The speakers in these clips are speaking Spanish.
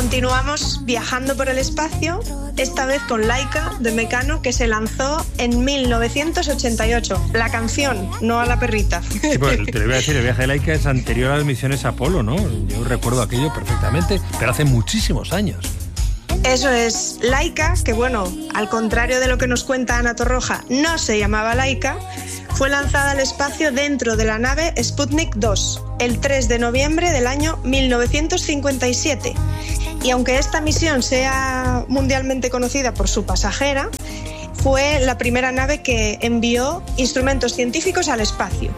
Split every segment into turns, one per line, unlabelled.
continuamos viajando por el espacio, esta vez con Laika de Mecano, que se lanzó en 1988. La canción, no a la perrita.
Sí, pues, te lo voy a decir, el viaje de Laika es anterior a las misiones Apolo, ¿no? Yo recuerdo aquello perfectamente, pero hace muchísimos años.
Eso es. Laika, que bueno, al contrario de lo que nos cuenta Ana Torroja, no se llamaba Laika, fue lanzada al espacio dentro de la nave Sputnik 2 el 3 de noviembre del año 1957. Y aunque esta misión sea mundialmente conocida por su pasajera, fue la primera nave que envió instrumentos científicos al espacio.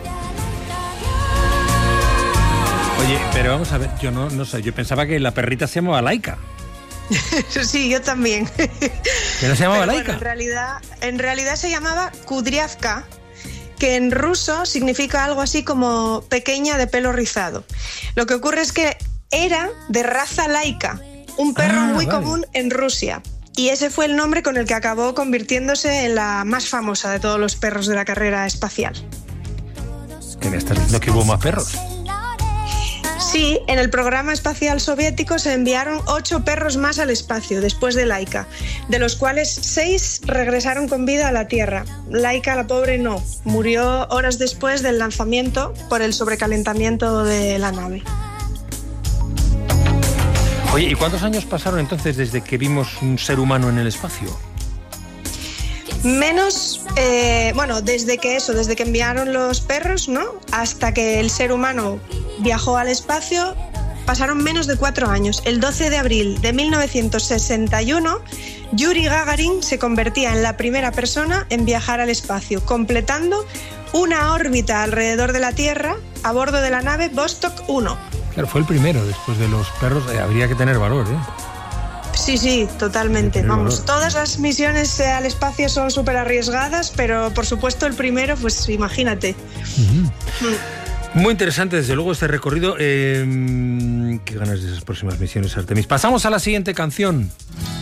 Oye, pero vamos a ver, yo no sé, yo pensaba que la perrita se llamaba Laika.
Sí, yo también.
¿Que no se llamaba Laika?
Bueno, en realidad se llamaba Kudryavka, que en ruso significa algo así como pequeña de pelo rizado. Lo que ocurre es que era de raza laica, un perro muy común en Rusia. Y ese fue el nombre con el que acabó convirtiéndose en la más famosa de todos los perros de la carrera espacial.
¿Qué me estás diciendo, que hubo más perros?
Sí, en el programa espacial soviético se enviaron 8 perros más al espacio después de Laika, de los cuales 6 regresaron con vida a la Tierra. Laika, la pobre, no. Murió horas después del lanzamiento por el sobrecalentamiento de la nave.
Oye, ¿y cuántos años pasaron entonces desde que vimos un ser humano en el espacio?
Menos, desde que enviaron los perros, ¿no? Hasta que el ser humano viajó al espacio, pasaron menos de 4 años. El 12 de abril de 1961, Yuri Gagarin se convertía en la primera persona en viajar al espacio, completando una órbita alrededor de la Tierra a bordo de la nave Vostok 1.
Claro, fue el primero, después de los perros, habría que tener valor, ¿eh?
Sí, totalmente. Vamos, todas las misiones al espacio son súper arriesgadas, pero por supuesto el primero, pues imagínate.
Muy interesante, desde luego, este recorrido. Qué ganas de esas próximas misiones, Artemis. Pasamos a la siguiente canción.